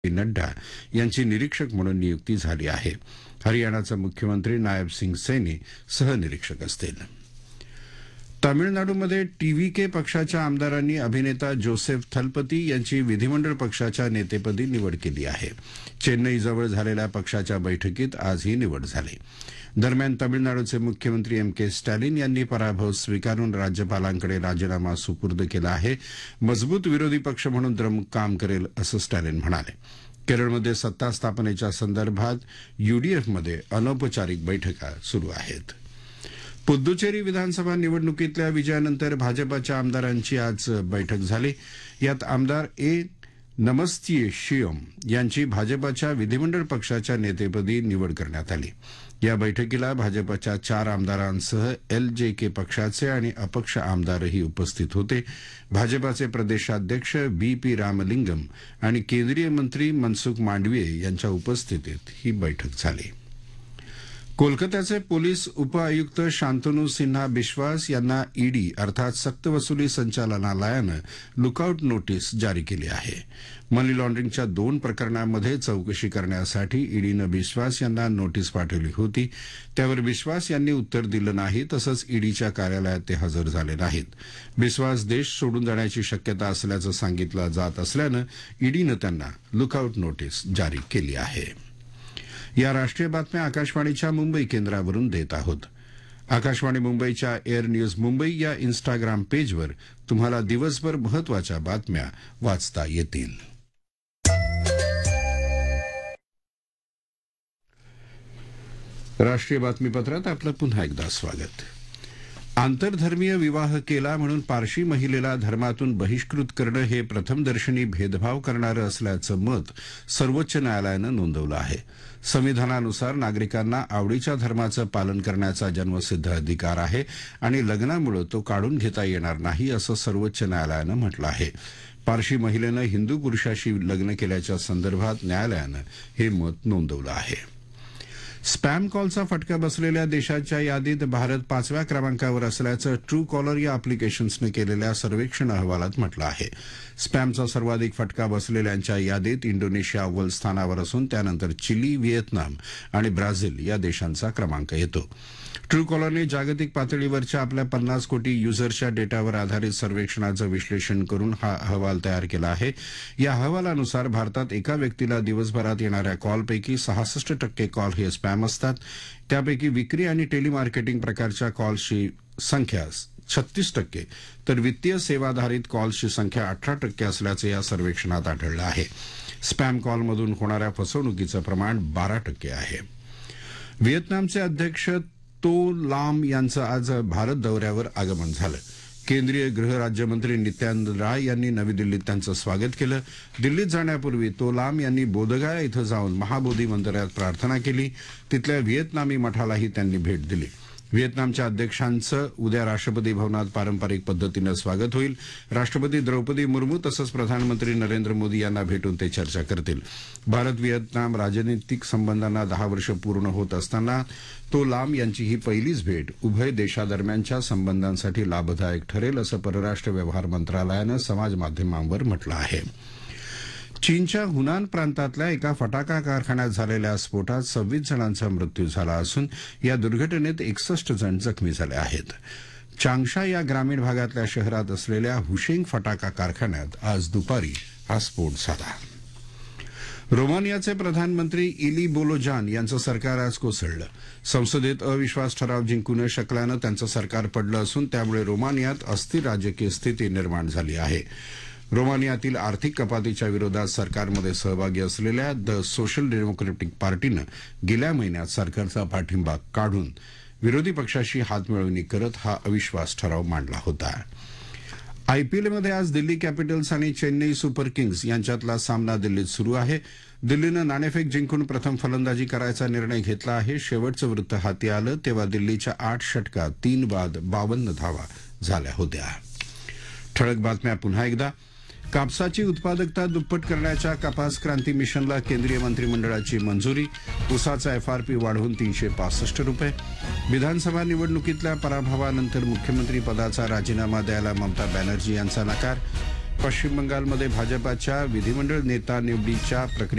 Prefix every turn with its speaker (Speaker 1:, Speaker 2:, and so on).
Speaker 1: नड्डा यांची निरीक्षक म्हणून नियुक्ती झाली आहे. हरियाणाचे मुख्यमंत्री नायब सिंग सैनी सहनिरीक्षक असतील. तामिळनाडूमध्ये टीव्हीके पक्षाच्या आमदारांनी अभिनेता जोसेफ थलपती यांची विधिमंडळ पक्षाच्या नेतेपदी निवड केली आहे. चेन्नईजवळ झालेल्या पक्षाच्या बैठकीत आज ही निवड झाली. दरम्यान तामिळनाडूचे मुख्यमंत्री के स्टॅलिन यांनी पराभव स्वीकारून राज्यपालांकडे राजीनामा सुपूर्द केला आहे. मजबूत विरोधी पक्ष म्हणून द्रमुक काम करेल असं स्टॅलिन म्हणाले. केरळमध्ये सत्ता स्थापनेच्या संदर्भात यूडीएफमध्ये अनौपचारिक बैठका सुरू आहेत. पुद्दुचेरी विधानसभा निवडणुकीतल्या विजयानंतर भाजपाच्या आमदारांची आज बैठक झाली. यात आमदार नमस्तिशिवम यांची भाजपाच्या विधिमंडळ पक्षाच्या नेतेपदी निवड करण्यात आली. या बैठकीला भाजपाच्या 4 आमदारांसह एलजेके पक्षाचे आणि अपक्ष आमदारही उपस्थित होते. भाजपाचे प्रदेशाध्यक्ष बी रामलिंगम आणि केंद्रीय मंत्री मनसुख मांडवीय यांच्या उपस्थितीत ही बैठक झाली. कोलकात्याचे पोलीस उपआयुक्त शांतनू सिन्हा बिश्वास यांना ईडी अर्थात सक्तवसुली संचालनालयानं लुकआउट नोटीस जारी केली आहे. मनी लॉन्ड्रिंगच्या 2 प्रकरणांमध्ये चौकशी करण्यासाठी ईडीनं बिश्वास यांना नोटीस पाठवली होती. त्यावर बिश्वास यांनी उत्तर दिलं नाही. तसंच ईडीच्या कार्यालयात ते हजर झाले नाहीत. बिश्वास देश सोडून जाण्याची शक्यता असल्याचं सांगितलं जात असल्यानं ईडीनं त्यांना लुकआउट नोटीस जारी केली आहे. या राष्ट्रीय बातम्या आकाशवाणीच्या मुंबई केंद्रावरून देत आहोत. आकाशवाणी मुंबईच्या एअर न्यूज मुंबई या इन्स्टाग्राम पेजवर तुम्हाला दिवसभर महत्त्वाच्या बातम्या वाचता येतील. राष्ट्रीय बातमीपत्रात आपलं पुन्हा एकदा स्वागत. आंतरधर्मीय विवाह केला म्हणून पारशी महिलेला धर्मातून बहिष्कृत करणं हे प्रथमदर्शनी भेदभाव करणारं असल्याचं मत सर्वोच्च न्यायालयानं नोंदवलं आहे. संविधानानुसार नागरिकांना आवडीच्या धर्माचं पालन करण्याचा जन्मसिद्ध अधिकार आहे आणि लग्नामुळे तो काढून घेता येणार नाही असं सर्वोच्च न्यायालयानं म्हटलं आहे. पारशी महिलेनं हिंदू पुरुषाशी लग्न केल्याच्या संदर्भात न्यायालयानं हे मत नोंदवलं आहे. स्पॅम कॉलचा फटका बसलेल्या देशाच्या यादीत भारत 5व्या क्रमांकावर असल्याचं ट्रू कॉलर या अप्लिकेशन्सनं केलेल्या सर्वेक्षण अहवालात म्हटलं आहे. स्पॅमचा सर्वाधिक फटका बसलेल्यांच्या यादीत इंडोनेशिया अव्वल स्थानावर असून त्यानंतर चिली, व्हिएतनाम आणि ब्राझील या देशांचा क्रमांक येतो. ट्रू कॉलरने जागतिक पातळीवरच्या आपल्या 50 कोटी युजर्सच्या डेटावर आधारित सर्वेक्षणाचं विश्लेषण करून हा अहवाल तयार केला आहे. या अहवालानुसार भारतात एका व्यक्तीला दिवसभरात येणाऱ्या कॉलपैकी 66% कॉल हे स्पॅम असतात. त्यापैकी विक्री आणि टेलिमार्केटिंग प्रकारच्या कॉल्सची संख्या 36%, तर वित्तीय सेवाधारित कॉल्सची संख्या 18% असल्याचं या सर्वेक्षणात आढळलं आहे. स्पॅम कॉलमधून होणाऱ्या फसवणुकीचं प्रमाण 12% आहे. व्हिएतनामचे अध्यक्ष तो लाम यांचं आज भारत दौऱ्यावर आगमन झालं. केंद्रीय गृह राज्यमंत्री नित्यानंद राय यांनी नवी दिल्लीत त्यांचं स्वागत केलं. दिल्लीत जाण्यापूर्वी तो लाम यांनी बोधगया इथं जाऊन महाबोधी मंदिरात प्रार्थना केली. तिथल्या व्हिएतनामी मठालाही त्यांनी भेट दिली. व्हिएतनामच्या अध्यक्षांचं उद्या राष्ट्रपती भवनात पारंपरिक पद्धतीनं स्वागत होईल. राष्ट्रपती द्रौपदी मुर्मू तसंच प्रधानमंत्री नरेंद्र मोदी यांना भेटून ते चर्चा करतील. भारत व्हिएतनाम राजनैतिक संबंधांना 10 वर्ष पूर्ण होत असताना तो लाम यांची ही पहिलीच भेट उभय देशादरम्यानच्या संबंधांसाठी लाभदायक ठरेल असं परराष्ट्र व्यवहार मंत्रालयानं समाजमाध्यमांवर म्हटलं आहे. चीनच्या हुनान प्रांतातल्या एका फटाका कारखान्यात झालेल्या स्फोटात 26 जणांचा मृत्यू झाला असून या दुर्घटनेत 61 जण जखमी झाले आहेत. चांगशा या ग्रामीण भागातल्या शहरात असलेल्या हुशेंग फटाका कारखान्यात आज दुपारी हा स्फोट झाला. रोमानियाचे प्रधानमंत्री इली बोलोजान यांचं सरकार आज कोसळलं. संसदेत अविश्वास ठराव जिंकू न शकल्यानं त्यांचं सरकार पडलं असून त्यामुळे रोमानियात अस्थिर राजकीय स्थिती निर्माण झाली आहे. रोमानियातील आर्थिक कपातीच्या विरोधात सरकारमध्ये सहभागी असलेल्या द सोशल डेमोक्रेटिक पार्टीनं गेल्या महिन्यात सरकारचा पाठिंबा काढून विरोधी पक्षाशी हातमिळवणी करत हा अविश्वास ठराव मांडला होता. आयपीएलमध्ये आज दिल्ली कॅपिटल्स आणि चेन्नई सुपर किंग्ज यांच्यातला सामना दिल्लीत सुरू आहे. दिल्लीनं नाणेफेक जिंकून प्रथम फलंदाजी करायचा निर्णय घेतला आहे. शेवटचं वृत्त हाती आलं तेव्हा दिल्लीच्या 8 षटकात 3 बाद 52 धावा झाल्या होत्या. ठळक बातम्या पुन्हा एकदा. कापसाची उत्पादकता दुप्पट करण्याच्या कपास क्रांती मिशनला केंद्रीय मंत्रिमंडळाची मंजुरी. ऊसाचा एफआरपी वाढवून 365 रुपये. विधानसभा निवडणुकीतल्या पराभवानंतर मुख्यमंत्री पदाचा राजीनामा द्यायला ममता बॅनर्जी यांचा नकार. पश्चिम बंगालमध्ये भाजपाच्या विधिमंडळ नेता निवडीच्या प्रक्रियेत